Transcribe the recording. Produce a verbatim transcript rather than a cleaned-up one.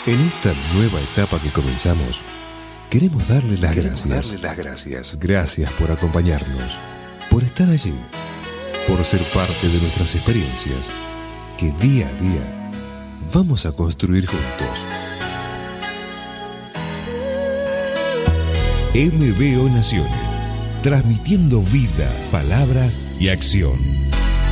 En esta nueva etapa que comenzamos, queremos darle las Queremos gracias. darle las gracias. Gracias por acompañarnos, por estar allí, por ser parte de nuestras experiencias, que día a día vamos a construir juntos. M B O Naciones, transmitiendo vida, palabra y acción.